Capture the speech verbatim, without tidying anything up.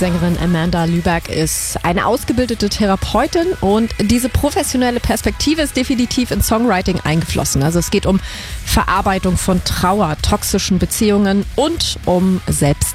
Sängerin Amanda Lüberg ist eine ausgebildete Therapeutin und diese professionelle Perspektive ist definitiv ins Songwriting eingeflossen. Also es geht um Verarbeitung von Trauer, toxischen Beziehungen und um Selbst